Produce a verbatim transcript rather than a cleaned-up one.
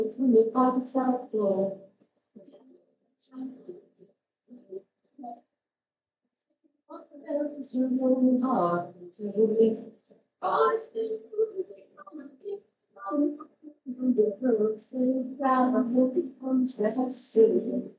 When the pockets out there. You know hard to live. I still the girl say that I hope it comes better soon.